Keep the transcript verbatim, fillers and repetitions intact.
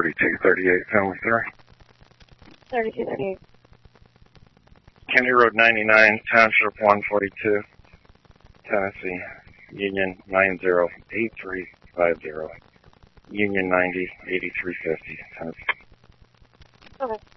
thirty-two thirty-eight, family three. thirty-two thirty-eight. County Road ninety-nine, Township one forty-two, Tennessee, Union nine zero eight three five zero, Union ninety eighty-three fifty, Tennessee. Okay.